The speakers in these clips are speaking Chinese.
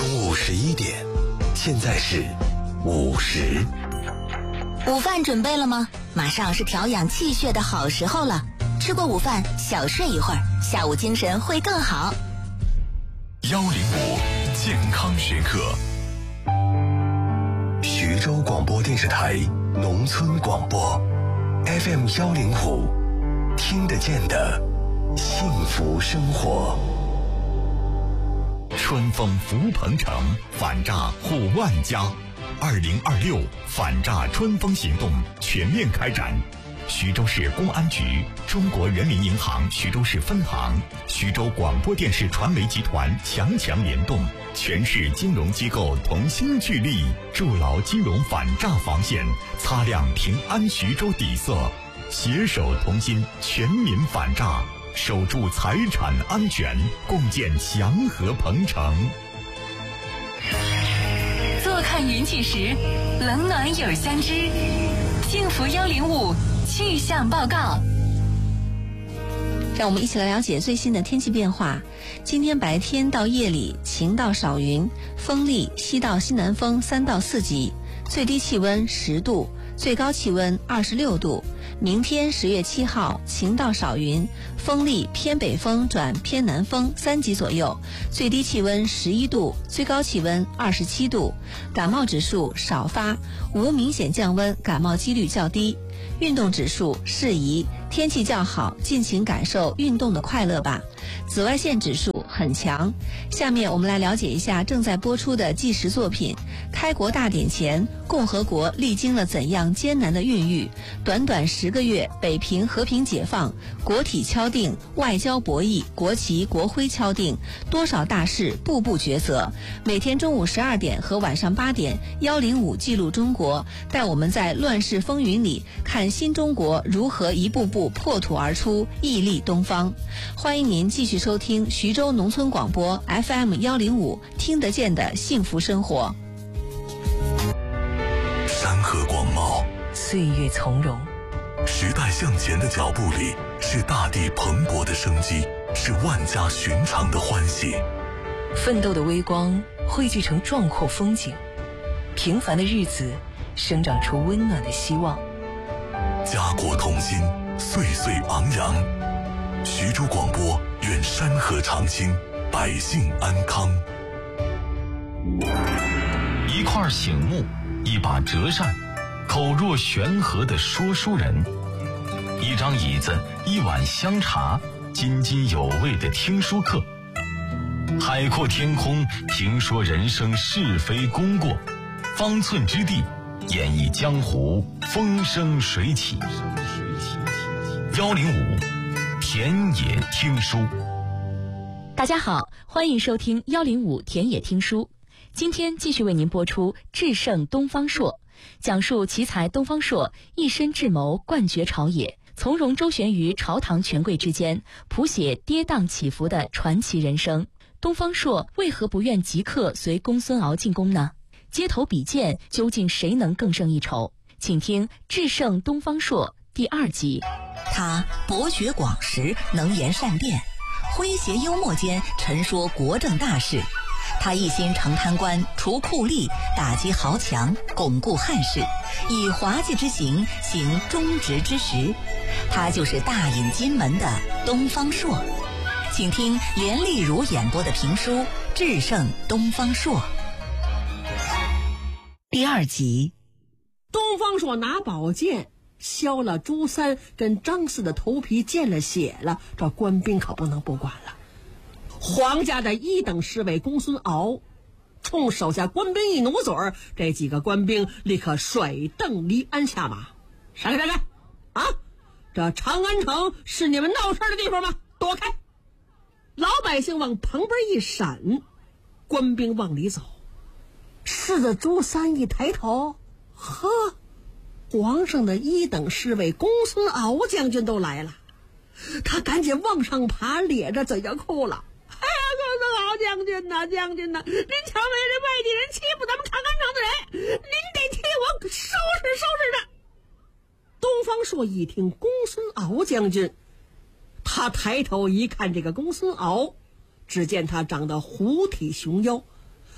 中午11点，现在是50。 午饭准备了吗？马上是调养气血的好时候了。吃过午饭，小睡一会儿，下午精神会更好。 105健康时刻，徐州广播电视台农村广播 FM 105，听得见的幸福生活。春风福鹏城，反诈护万家。2026反诈春风行动全面开展。徐州市公安局、中国人民银行徐州市分行、徐州广播电视传媒集团强联动，全市金融机构同心聚力，筑牢金融反诈防线，擦亮平安徐州底色，携手同心，全民反诈，守住财产安全，共建祥和鹏城。 坐看云起时，冷暖有相知。幸福105气象报告。 让我们一起来了解最新的天气变化。今天白天到夜里晴到少云，风力西到西南风3到4级，最低气温10度，最高气温26度。明天10月7号晴到少云，风力偏北风转偏南风3级左右，最低气温11度，最高气温27度。感冒指数少发，无明显降温，感冒几率较低。运动指数适宜，天气较好，尽情感受运动的快乐吧。紫外线指数很强。下面我们来了解一下正在播出的纪实作品。开国大典前，共和国历经了怎样艰难的孕育？短短10个月，北平和平解放，国体敲定，外交博弈，国旗国徽敲定，多少大事，步步抉择。每天中午12点和晚上8点，105记录中国，带我们在乱世风云里看新中国如何一步步破土而出，屹立东方。欢迎您继续收听徐州农村广播 FM 105，听得见的幸福生活。 山河广袤， 岁月从容， 时代向前的脚步里，是大地蓬勃的生机，是万家寻常的欢喜。 奋斗的微光汇聚成壮阔风景，平凡的日子生长出温暖的希望。 家国同心，岁岁昂扬。徐州广播愿山河长青，百姓安康。一块醒目，一把折扇，口若悬河的说书人，一张椅子，一碗香茶，津津有味的听书课。海阔天空，评说人生是非功过，方寸之地，演绎江湖风生水起。105田野听书。 大家好，欢迎收听105田野听书。今天继续为您播出智胜东方朔，讲述奇才东方朔一身智谋冠绝朝野，从容周旋于朝堂权贵之间，谱写跌宕起伏的传奇人生。东方朔为何不愿即刻随公孙敖进宫呢？街头比剑，究竟谁能更胜一筹？请听《智胜东方朔》第2集。 他博学广识，能言善辩，诙谐幽默间陈说国政大事。他一心惩贪官，除酷吏，打击豪强，巩固汉室，以滑稽之行行忠直之实。他就是大隐金门的东方朔。请听连丽如演播的评书《智胜东方朔》第2集。 东方朔拿宝剑削了朱三跟张四的头皮，见了血了，这官兵可不能不管了。皇家的1等侍卫公孙敖冲手下官兵一努嘴儿，这几个官兵立刻甩蹬离鞍下马。闪开闪开啊！这长安城是你们闹事的地方吗？躲开！老百姓往旁边一闪，官兵往里走。是的，朱三一抬头，呵，皇上的1等侍卫公孙敖将军都来了。他赶紧往上爬，咧着嘴就哭了。哎呀，公孙敖将军呐，将军呐，您瞧没这外地人欺负咱们长安城的人，您得替我收拾收拾他。东方朔一听公孙敖将军，他抬头一看，这个公孙敖，只见他长得虎体熊腰，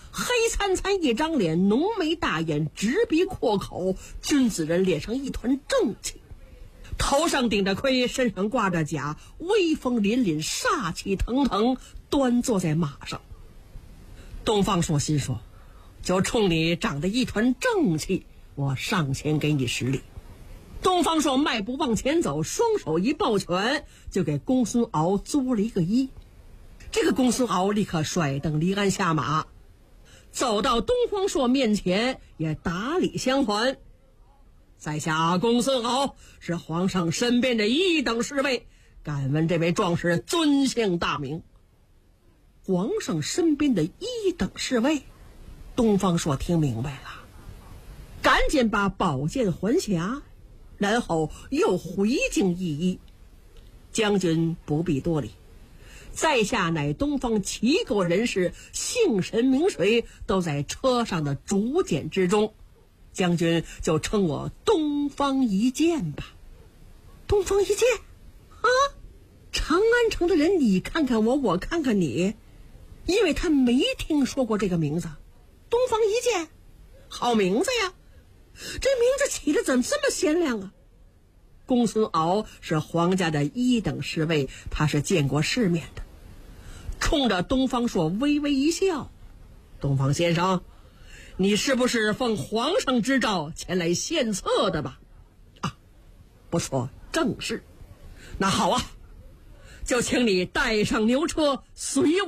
黑灿灿一张脸，浓眉大眼，直鼻阔口，君子人脸上一团正气，头上顶着盔，身上挂着甲，威风凛凛，煞气腾腾，端坐在马上。东方朔心说，就冲你长得一团正气，我上前给你10礼。东方朔迈步往前走，双手一抱拳，就给公孙敖作了一个揖。这个公孙敖立刻甩蹬离鞍下马，走到东方朔面前，也打礼相还。在下公孙敖是皇上身边的1等侍卫，敢问这位壮士尊姓大名？皇上身边的1等侍卫，东方朔听明白了，赶紧把宝剑还匣，然后又回敬一揖。将军不必多礼，在下乃东方齐国人士，姓神名谁都在车上的竹简之中，将军就称我东方一剑吧。东方一剑啊，长安城的人你看看我，我看看你，因为他没听说过这个名字。东方一剑，好名字呀，这名字起得怎么这么鲜亮啊？公孙敖是皇家的1等侍卫，他是见过世面的，冲着东方朔微微一笑。东方先生，你是不是奉皇上之诏前来献策的吧？啊，不错，正是。那好啊，就请你带上牛车随我